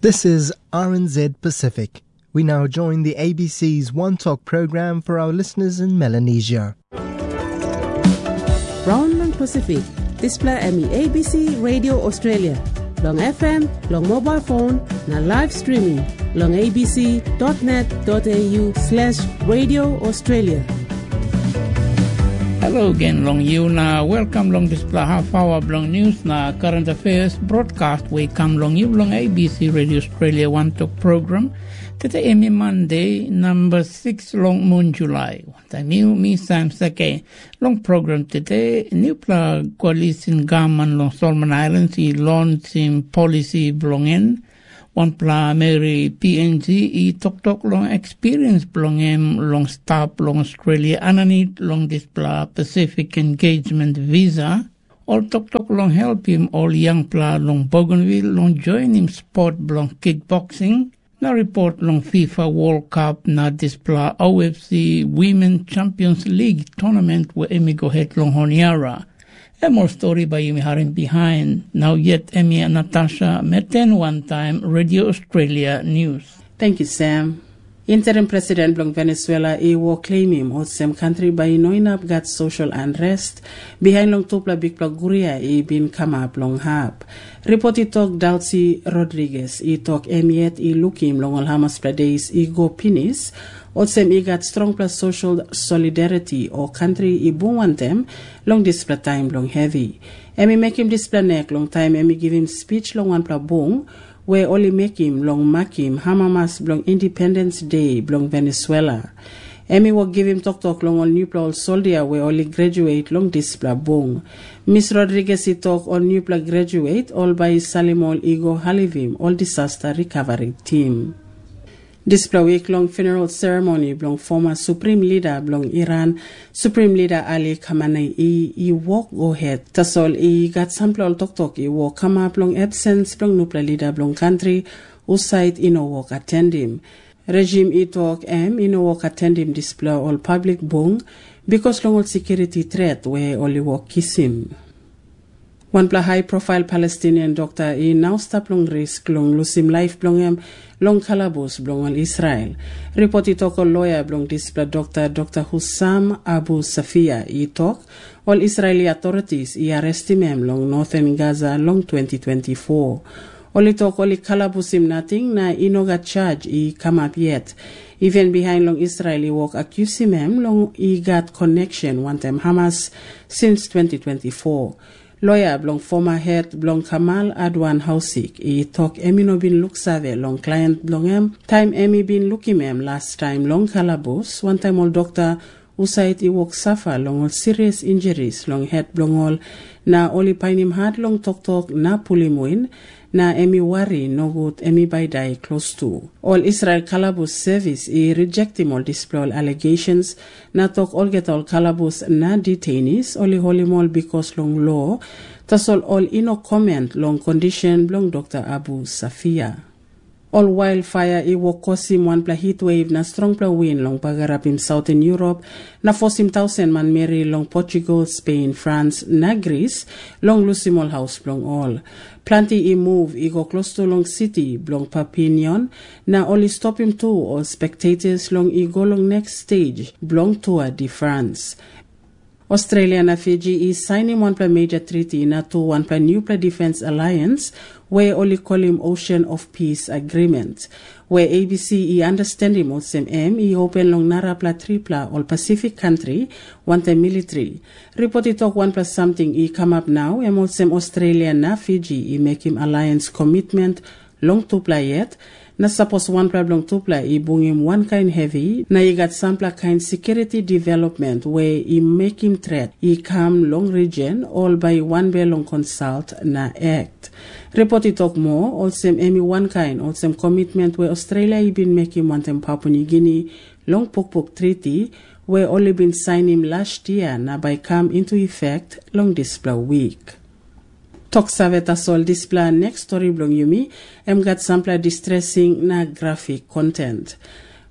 This is RNZ Pacific. We now join the ABC's One Talk program for our listeners in Melanesia. Brown Long Pacific, display ABC Radio Australia, long FM, long mobile phone, na live streaming, long abc.net.au/Radio Australia. Hello again, long you na welcome long display half hour long news na current affairs broadcast we come long you long ABC Radio Australia One Talk program today Emmy Monday number 6 long moon July. The new me Sam Sake long program today new pla coalition government long Solomon Islands i launching policy belongin one pla Mary PNG I tok long experience belong long staff long Australia ananit long this pla Pacific engagement visa all tok long help him all young pla long Bougainville long join him sport belong kickboxing na report long FIFA World Cup na this pla OFC Women Champions League tournament where Emi go head long Honiara. A more story by Yumi Harim behind. Now yet Emi and Natasha Meten one time Radio Australia News. Thank you, Sam. Interim President Blong Venezuela will claim him or same country by noinap got social unrest behind long tupla big pla guria bin come up long hab. Reported talk Dalcy Rodriguez talk emiet look him long alhamas days go pinis or same got strong plus social solidarity or country buwantem long display time long heavy. Emi make him display neck long time emi give him speech long one pla bong where only make him long makim hamamas blong Independence Day blong Venezuela. Emi will give him talk long on new pla soldier where only graduate long display bong. Miss Rodriguez talk on new pla graduate all by Salimol Igo Halivim all disaster recovery team. Display week long funeral ceremony belong former Supreme Leader belong Iran, Supreme Leader Ali Khamenei walk go ahead. Tasol got sample talk walk come up long absence belong nupla leader belong country usite walk attend him. Regime talk walk attend him display all public bong because long all security threat where only walk kiss him. One pla high profile Palestinian doctor now stop long risk long lose him life belong long calabos belong all Israel. Reported talk all lawyer belong display Dr. Hussam Abu Safia talk all Israeli authorities arrest him long northern Gaza long 2024. Only talk only calabos him nothing na got charge come up yet. Even behind long Israeli walk accuse him long got connection one time Hamas since 2024. Lawyer belong former head belong Kamal Adwan Hausik talk Emi no bin look save long client belong time Emi bin looking last time long calabos one time all doctor usait walk suffer long all serious injuries long head belong all na only painim hard long talk na pulim win na Emi worry no good Emi by die close to. All Israel Calabus service reject him all display allegations na talk all get all Calabus na detainees only holy mall because long law tasol all comment long condition long Dr. Abu Safia. All wildfire will cause him one pla heat wave na strong pla wind long pagarap in Southern Europe na force him 1,000 man Mary long Portugal, Spain, France na Greece long lose him all house long all. Plenty move go close to long city long Papinion na only stop him too all spectators long go long next stage long Tour de France. Australia and Fiji is signing one pla major treaty na to one pla new pla defense alliance where only call him Ocean of Peace Agreement. Where ABC understand him all same open long nara pla tripla all Pacific country one time military. Reported talk one plus something come up now all same Australia na Fiji make him alliance commitment long to pla yet. Na suppose one problem to play bring him one kind heavy na got sample kind security development where make him threat come long region all by one be long consult na act. Reported talk more all same one kind all same commitment where Australia been making one time Papua New Guinea long pok treaty where only been signed him last year na by come into effect long display week. Talk saveta sol display next story blong yumi got sample distressing na graphic content.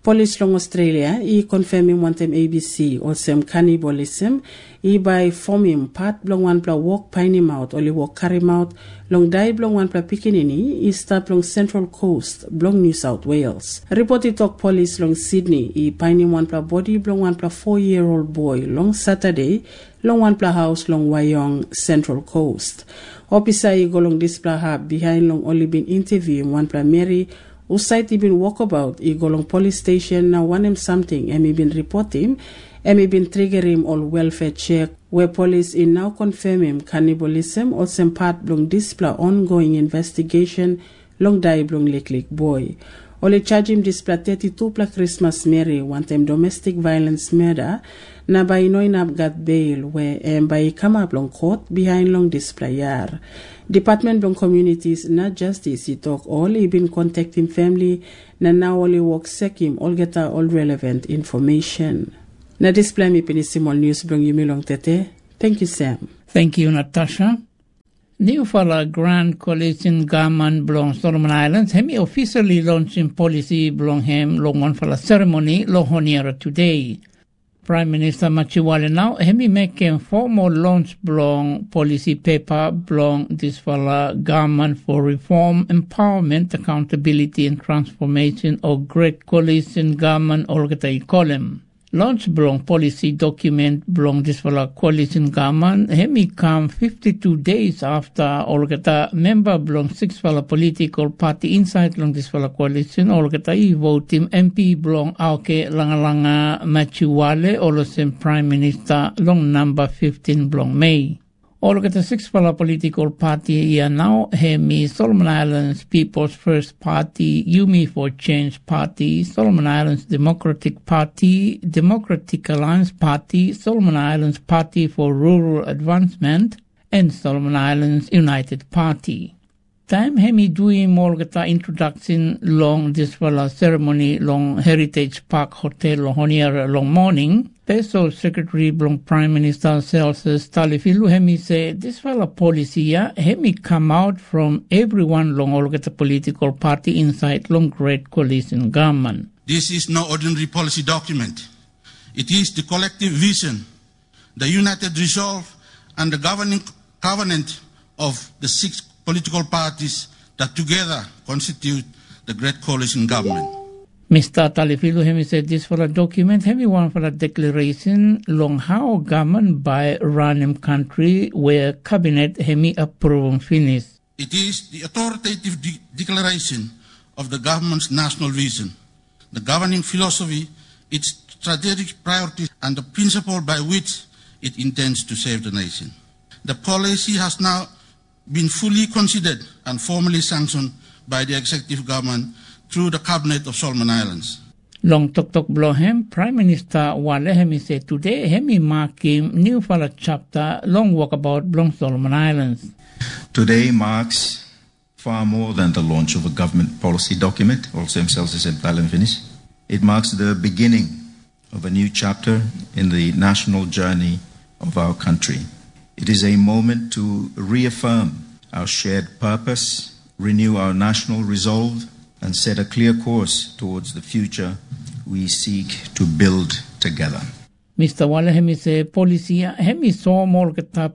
Police long Australia confirming one time ABC or some cannibalism by forming part long one pla walk piney mouth only walk carry mouth long die long one pla pikinini start long Central Coast long New South Wales. Reported talk police long Sydney piney one pla body long one pla 4-year-old boy long Saturday long one pla house long Wyong Central Coast. Officer go long this pla hub behind long only been interviewing one pla Mary Usite been walkabout Igolong police station now one him something and been report him and been trigger him all welfare check where police in now confirm him cannibalism or some part long display ongoing investigation long die long lick boy. Only charge him display 32 pla Christmas Mary one time domestic violence murder na by noin up got bail where by come up long court behind long display yar. Department of Communities na justice talk all been contacting family na now only work sec him all get all relevant information. Na display me pinisimol news bring you long tete. Thank you Sam. Thank you Natasha. New fala Grand Coalition Government belong Solomon Islands hemi officially launching policy belong him long one fala ceremony lo honiera today. Prime Minister Machiwale now hemi making formal launch belong policy paper belong this fala government for reform, empowerment, accountability and transformation of Great Coalition Government Olgata Column. Launch belong policy document belong this fala coalition government hemi come 52 days after Olgata member belong 6 fala political party inside long this fala coalition Olgata vote him MP belong auke langa Machiwale olosem Prime Minister long number 15 belong May. Olgata 6 fala political party here now hemi Solomon Islands People's First Party, Yumi for Change Party, Solomon Islands Democratic Party, Democratic Alliance Party, Solomon Islands Party for Rural Advancement, and Solomon Islands United Party. Time hemi doing Olgata introduction long this fala ceremony long Heritage Park Hotel long honier long morning. Special Secretary belong Prime Minister Celsus Talifilu hemi say this fala policy hemi come out from everyone long Olgata political party inside long Great Coalition Government. This is no ordinary policy document. It is the collective vision, the united resolve and the governing covenant of the 6 political parties that together constitute the Great Coalition Government. Mr. Talifilu hemi said this for a document hemi one for a declaration long how government by random country where cabinet hemi approve finish. It is the authoritative declaration of the government's national vision, the governing philosophy, its strategic priorities and the principle by which it intends to save the nation. The policy has now been fully considered and formally sanctioned by the executive government through the Cabinet of Solomon Islands. Long tok blohem Prime Minister Wale hemi say today hemi marking new fala chapter long walkabout belong Solomon Islands. Today marks far more than the launch of a government policy document, also himself is finish. It marks the beginning of a new chapter in the national journey of our country. It is a moment to reaffirm our shared purpose, renew our national resolve, and set a clear course towards the future we seek to build together. Mr. Wale hemi say policy hemi saw more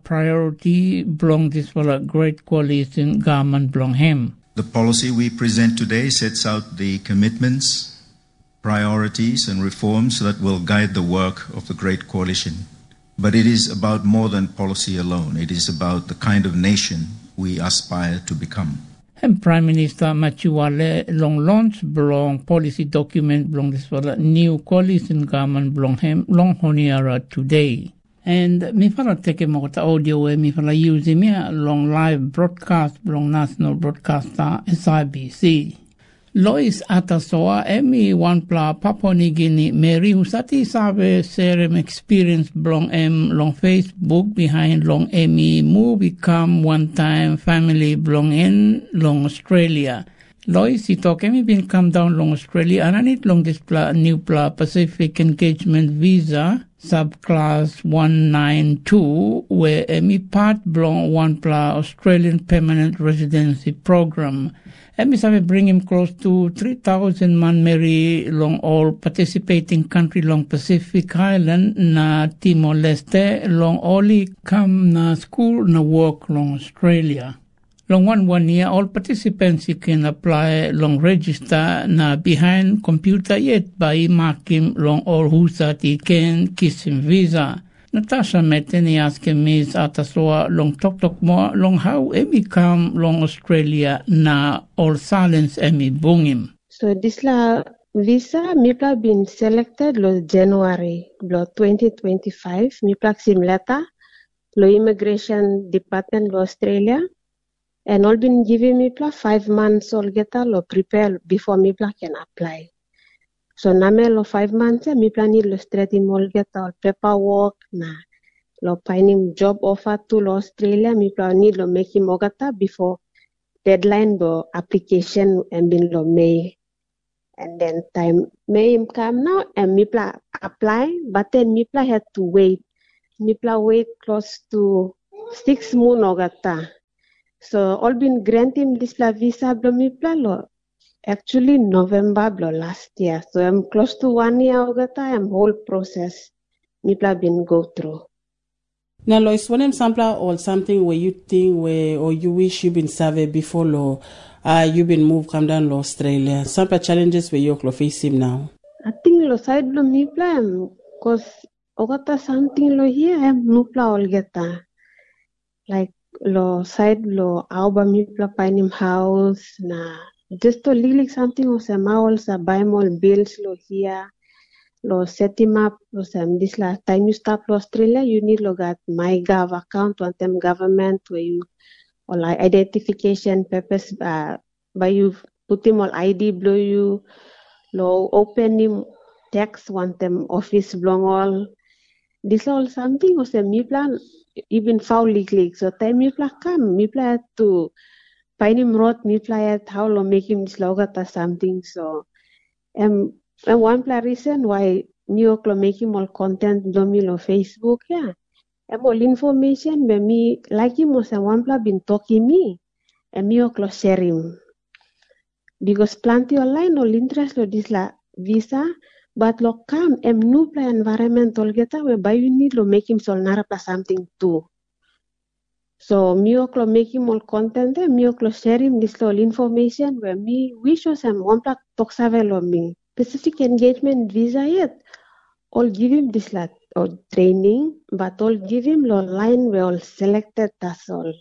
priority belong this for a Great Coalition Government belong him. The policy we present today sets out the commitments, priorities and reforms that will guide the work of the Great Coalition. But it is about more than policy alone. It is about the kind of nation we aspire to become. And Prime Minister Machiwale long launch belong policy document belong this for the new coalition government belong him long honiara today. And me fala take mo ta audio me fala use me long live broadcast belong national broadcaster SIBC. Lois Atasoa emi one pla Papua New Guinea Mary usati sabe serem experience belong long Facebook behind long emi move become one time family belong in long Australia. Lois ito kemi bin come down long Australia ananit long this pla new pla Pacific Engagement Visa subclass 192, where emi part belong one pla Australian Permanent Residency Program. Emi sabe bring him close to 3,000 man Mary long all participating country long Pacific Island na Timor-Leste long only come na school na work long Australia. Long 1 year, all participants can apply long register na behind computer yet by marking long all husa ti can kiss visa. Natasha Meteni asking Ms. Atasoa long talk more long how emi come long Australia na all silence emi bungim. So this la visa mipla been selected lo January lo 2025 mipla sim letter lo Immigration Department lo Australia. And all been giving me 5 months all get lo prepare before me can apply. So name lo 5 months me need lo straight in all get all paperwork na lo finding job offer to lo Australia me need lo make him ogata before deadline lo application and been lo May. And then time May him come now and me apply but then me had to wait. Me wait close to 6 months ogata. So all been granted this la visa blo mi lo actually November blo last year. So I'm close to 1 year ogata I'm whole process mi been go through. Now Lois, when I'm sampler or something where you think where or you wish you been served before law, you been moved come down to Australia. Sampler challenges where you face him now. I think lo side blo mi cause ogata something lo here I'm no all geta. Like lo side lo auba mi painim house na just to lilik something o sa maol sa buy more bills lo here lo set him up lo sam this la time you start lo Australia you need lo got MyGov account on them government where you or like identification purpose by you put him all ID blow you lo open him tax one them office belong all this all something o sa mi plan even foul league. So time me come, me had to find him road, me at how lo make him slogat or something. So and one reason why me lo make him all content do me lo Facebook, yeah. And all information when me like him was one been talking me and me lo share him. Because plenty online all interest lo this la visa. But lo come new environmental geta whereby you need lo make him sol narapa something too. So me lo make him all content me lo share him this all information where me wish us one plak talk lo me specific engagement visa yet. All give him this la or training, but all give him lo line where all selected that's all.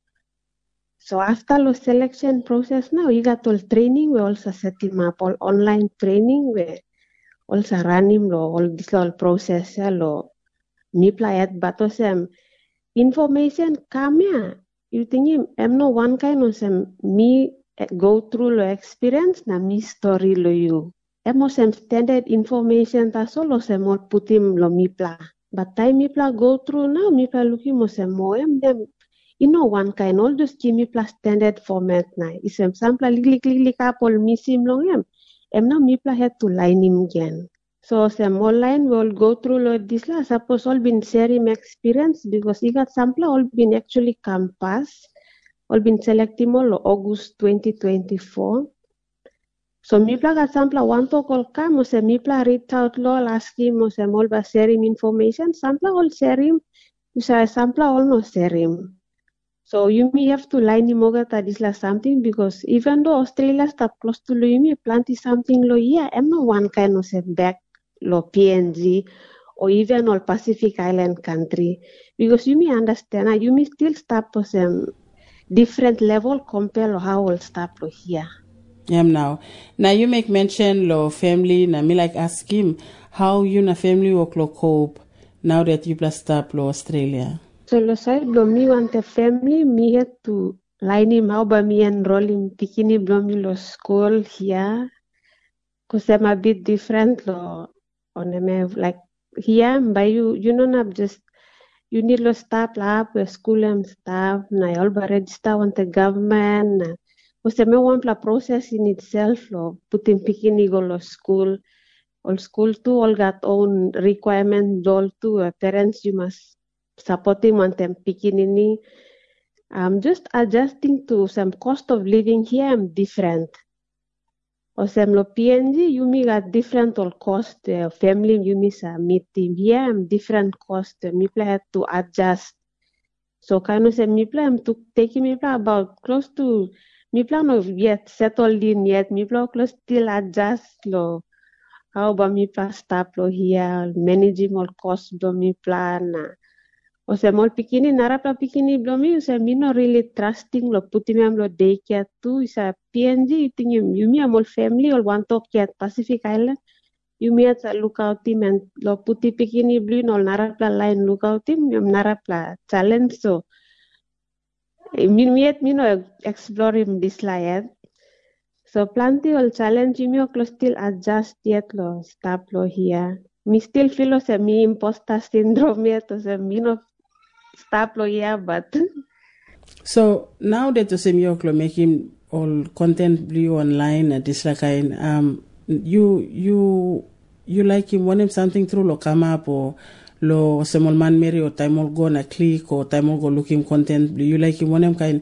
So after lo selection process now you got all training we also set him up all online training where also run him lo all this all process lo nipla at but information come ya you think him I'm no one kind of me go through lo experience na me story lo you I'm standard information that's all more put him lo mipla but time mipla go through now mipla looking more them you know one kind all just give mipla standard format na is sample click up all miss him long him now mipla had to line him again. So some online will go through lo this la suppose all been sharing experience because he got sample all been actually campus all been selecting all August 2024. So mipla got sample one to call come o mipla read out lo ask him o all ba sharing information sample all share him you say sample all no share him. So you may have to line him over that this la something because even though Australia start close to lo you may plenty something lo yeah I'm not one kind of back lo PNG or even all Pacific Island country because you may understand you may still start to some different level compared to how we'll start lo here. Now you make mention lo family na me like ask him how you na family work lo cope now that you plus start lo Australia. So lo side lo me want a family me had to line him how by me enroll him tikini blo me lo school here because I'm a bit different lo on me like here by you know not just you need lo staff lab school and staff na all ba register on the government because me want la process in itself lo put him tikini go lo school all school too, all got own requirement, all too. Parents, you must support him on them pikinini. I'm just adjusting to some cost of living here. I'm different. Or some lo PNG, you me got different all cost. Family, you miss a meeting here. I'm different cost. Me had to adjust. So kind of say me I'm to taking me about close to me plan of yet settled in yet. Me close still adjust lo. How about me stop lo here managing all costs do me plan. O se mol pikini narap la pikini blomi se me no really trusting lo putting me lo daycare too is a PNG thing you me amol family or want to at Pacific Island you me at lookout team and lo puti pikini blue no narap la line lookout team yum narap la challenge so me no explore him this life so plenty all challenge me close still adjust yet lo stop lo here me still feel se me imposter syndrome yet so me no stop lo yeah but so now that you say you're making all content blue online and this like you like him when him something through lo come up or lo semol man mary or time will go na click or time will go looking content blue you like him when him kind